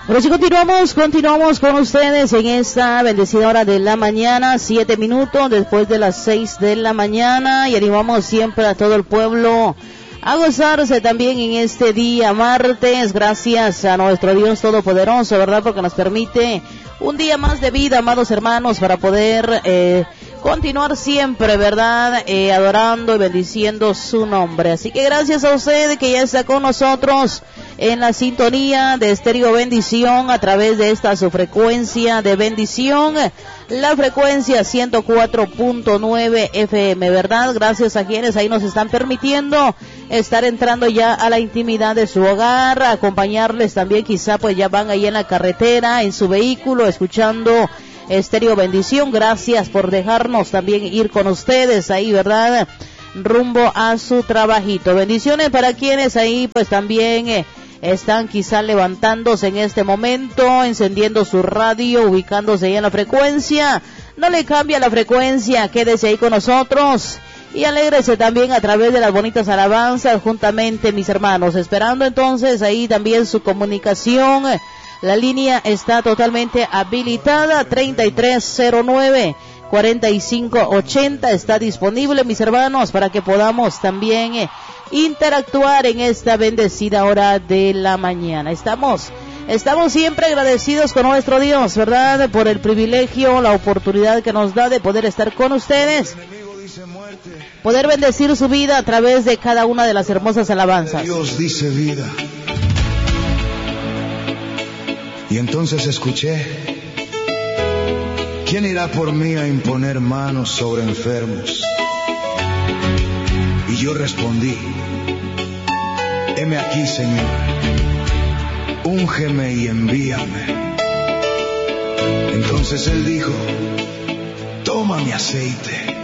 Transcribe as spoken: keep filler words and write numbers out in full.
Pero si continuamos, continuamos con ustedes en esta bendecida hora de la mañana, siete minutos después de las seis de la mañana, y animamos siempre a todo el pueblo a gozarse también en este día martes, gracias a nuestro Dios Todopoderoso, ¿verdad? Porque nos permite un día más de vida, amados hermanos, para poder eh, continuar siempre, ¿verdad? Eh, adorando y bendiciendo su nombre. Así que gracias a usted que ya está con nosotros en la sintonía de Estéreo Bendición a través de esta su frecuencia de bendición, la frecuencia ciento cuatro punto nueve F M, ¿verdad? Gracias a quienes ahí nos están permitiendo estar entrando ya a la intimidad de su hogar, acompañarles también, quizá pues ya van ahí en la carretera, en su vehículo, escuchando Estéreo Bendición. Gracias por dejarnos también ir con ustedes ahí, ¿verdad? Rumbo a su trabajito. Bendiciones para quienes ahí pues también eh, están quizá levantándose en este momento, encendiendo su radio, ubicándose ahí en la frecuencia. No le cambia la frecuencia, quédese ahí con nosotros y alégrese también a través de las bonitas alabanzas juntamente, mis hermanos, esperando entonces ahí también su comunicación. La línea está totalmente habilitada, treinta y tres cero nueve, cuarenta y cinco ochenta, está disponible, mis hermanos, para que podamos también eh, interactuar en esta bendecida hora de la mañana. Estamos, estamos siempre agradecidos con nuestro Dios, ¿verdad? Por el privilegio, la oportunidad que nos da de poder estar con ustedes, poder bendecir su vida a través de cada una de las hermosas alabanzas. Dios dice vida. Y entonces escuché: ¿quién irá por mí a imponer manos sobre enfermos? Y yo respondí: heme aquí, Señor, úngeme y envíame. Entonces él dijo: toma mi aceite